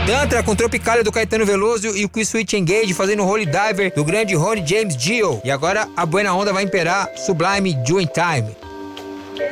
Tantra com Tropicalia do Caetano Veloso e o Quick Switch Engage fazendo Holy Diver do grande Ronnie James Dio. E agora a buena onda vai imperar, Sublime Doing Time.